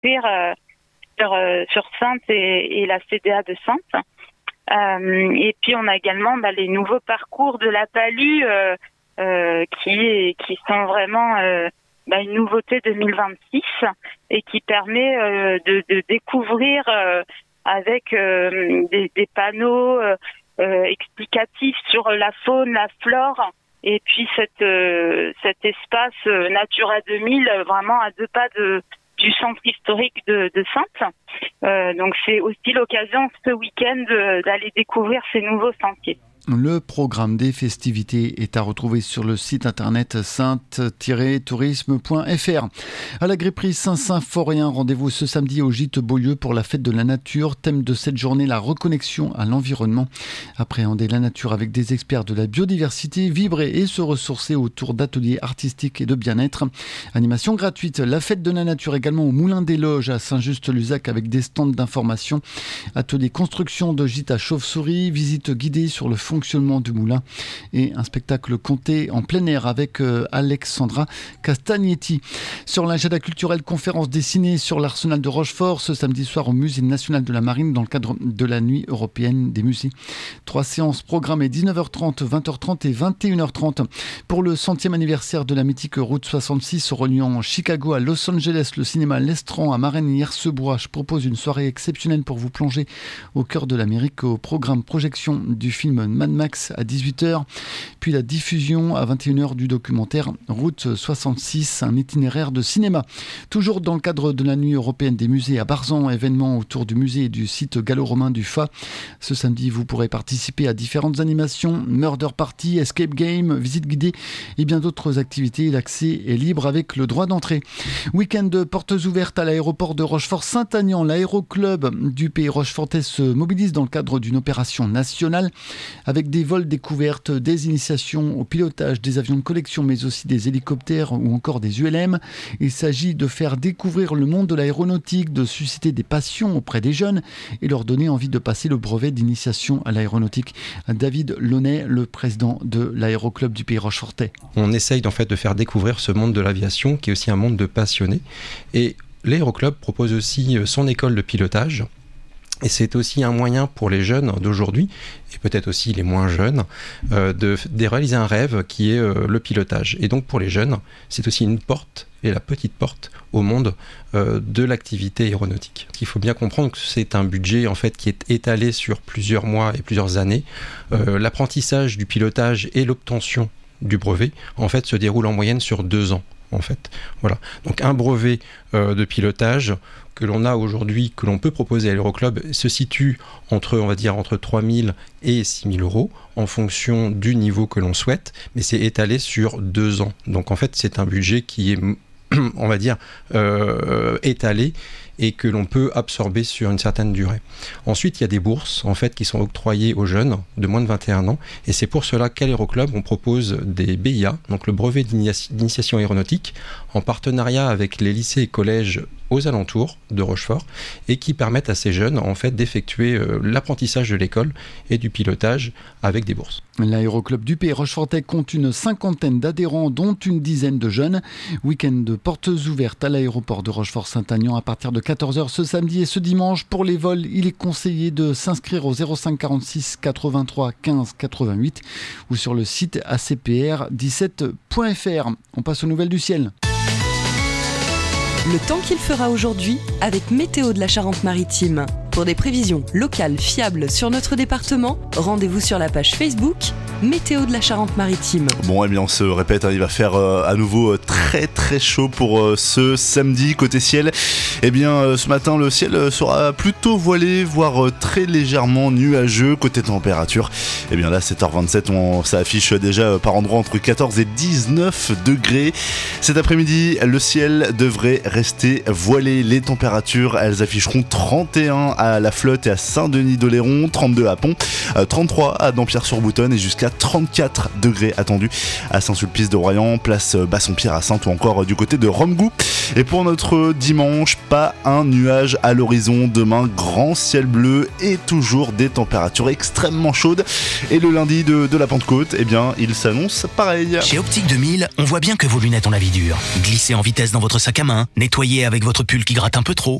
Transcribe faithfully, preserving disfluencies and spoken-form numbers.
découvrir euh, sur, euh, sur Saintes et, et la C D A de Saintes. Euh, et puis on a également bah, les nouveaux parcours de la Palue euh, euh, qui, qui sont vraiment euh, bah, une nouveauté deux mille vingt-six et qui permet euh, de, de découvrir euh, avec euh, des, des panneaux euh, euh, explicatifs sur la faune, la flore. Et puis cette, euh, cet espace euh, Natura deux mille, euh, vraiment à deux pas de, du centre historique de, de Saintes. Euh, donc c'est aussi l'occasion ce week-end de, d'aller découvrir ces nouveaux sentiers. Le programme des festivités est à retrouver sur le site internet sainte tiret tourisme point f r. À la Grépperie Saint-Symphorien, rendez-vous ce samedi au Gîte Beaulieu pour la fête de la nature. Thème de cette journée, la reconnexion à l'environnement. Appréhender la nature avec des experts de la biodiversité, vibrer et se ressourcer autour d'ateliers artistiques et de bien-être. Animation gratuite, la fête de la nature également au Moulin des Loges à Saint-Just-Luzac avec des stands d'information. Atelier construction de gîte à chauve-souris, visite guidée sur le fonctionnement du moulin et un spectacle compté en plein air avec euh, Alexandra Castagnetti. Sur l'agenda culturel, conférence dessinée sur l'arsenal de Rochefort ce samedi soir au Musée national de la Marine dans le cadre de la nuit européenne des musées. Trois séances programmées dix-neuf heures trente, vingt heures trente et vingt et une heures trente. Pour le centième anniversaire de la mythique route soixante-six reliant Chicago à Los Angeles, le cinéma L'Estran à Marennes-Hiersebois propose une soirée exceptionnelle pour vous plonger au cœur de l'Amérique au programme projection du film Mad Max à dix-huit heures, puis la diffusion à vingt et une heures du documentaire Route soixante-six, un itinéraire de cinéma. Toujours dans le cadre de la nuit européenne des musées à Barzan, événement autour du musée et du site gallo-romain du F A. Ce samedi, vous pourrez participer à différentes animations, murder party, escape game, visite guidée et bien d'autres activités. L'accès est libre avec le droit d'entrée. Week-end de portes ouvertes à l'aéroport de Rochefort-Saint-Aignan. L'aéroclub du Pays Rochefortais se mobilise dans le cadre d'une opération nationale avec des vols découvertes, des initiations au pilotage des avions de collection, mais aussi des hélicoptères ou encore des U L M. Il s'agit de faire découvrir le monde de l'aéronautique, de susciter des passions auprès des jeunes et leur donner envie de passer le brevet d'initiation à l'aéronautique. David Launay, le président de l'aéroclub du Pays Rochefortais. On essaye en fait de faire découvrir ce monde de l'aviation qui est aussi un monde de passionnés. Et l'aéroclub propose aussi son école de pilotage. Et c'est aussi un moyen pour les jeunes d'aujourd'hui, et peut-être aussi les moins jeunes, euh, de, de réaliser un rêve qui est euh, le pilotage. Et donc pour les jeunes, c'est aussi une porte, et la petite porte, au monde euh, de l'activité aéronautique. Il faut bien comprendre que c'est un budget en fait, qui est étalé sur plusieurs mois et plusieurs années. Euh, l'apprentissage du pilotage et l'obtention du brevet en fait, se déroule en moyenne sur deux ans. En fait. Voilà. Donc un brevet euh, de pilotage que l'on a aujourd'hui, que l'on peut proposer à l'Aéroclub, se situe entre, on va dire, entre trois mille et six mille euros en fonction du niveau que l'on souhaite, mais c'est étalé sur deux ans. Donc en fait, c'est un budget qui est, on va dire, euh, étalé et que l'on peut absorber sur une certaine durée. Ensuite, il y a des bourses en fait, qui sont octroyées aux jeunes de moins de vingt et un ans, et c'est pour cela qu'à l'Aéroclub, on propose des B I A, donc le brevet d'initiation aéronautique, en partenariat avec les lycées et collèges aux alentours de Rochefort, et qui permettent à ces jeunes en fait, d'effectuer euh, l'apprentissage de l'école et du pilotage avec des bourses. L'aéroclub du Pays Rochefortais compte une cinquantaine d'adhérents, dont une dizaine de jeunes. Week-end de portes ouvertes à l'aéroport de Rochefort-Saint-Aignan à partir de quatorze heures ce samedi et ce dimanche. Pour les vols, il est conseillé de s'inscrire au zéro cinq quarante-six quatre-vingt-trois quinze quatre-vingt-huit ou sur le site a c p r dix-sept point f r. On passe aux nouvelles du ciel. Le temps qu'il fera aujourd'hui avec Météo de la Charente-Maritime. Pour des prévisions locales fiables sur notre département, rendez-vous sur la page Facebook Météo de la Charente-Maritime. Bon, eh bien, on se répète, hein, il va faire euh, à nouveau euh, très très chaud pour euh, ce samedi. Côté ciel, eh bien, euh, ce matin, le ciel euh, sera plutôt voilé, voire euh, très légèrement nuageux. Côté température, eh bien là, sept heures vingt-sept, on, ça affiche déjà euh, par endroits entre quatorze et dix-neuf degrés. Cet après-midi, le ciel devrait rester voilé. Les températures, elles afficheront trente et un à La Flotte et à Saint-Denis-d'Oléron, trente-deux à Pont, euh, trente-trois à Dampierre-sur-Boutonne et jusqu'à trente-quatre degrés attendus à Saint-Sulpice de Royan, place Bassompierre à Saintes ou encore du côté de Romgou. Et pour notre dimanche, pas un nuage à l'horizon. Demain, grand ciel bleu et toujours des températures extrêmement chaudes. Et le lundi de, de la Pentecôte, eh bien, il s'annonce pareil. Chez Optique deux mille, on voit bien que vos lunettes ont la vie dure. Glissez en vitesse dans votre sac à main, nettoyez avec votre pull qui gratte un peu trop,